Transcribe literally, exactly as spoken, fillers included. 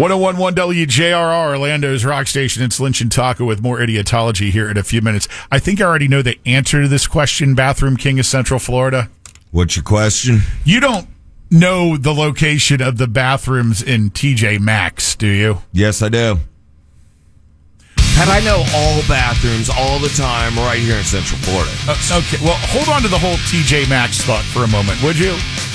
one oh one point one W J R R, Orlando's rock station. It's Lynch and Taco with more idiotology here in a few minutes. I think I already know the answer to this question, Bathroom King of Central Florida. What's your question? You don't know the location of the bathrooms in T J Maxx, do you? Yes, I do. Pat, I know all bathrooms all the time right here in Central Florida. Uh, okay, well, hold on to the whole T J Maxx thought for a moment, would you?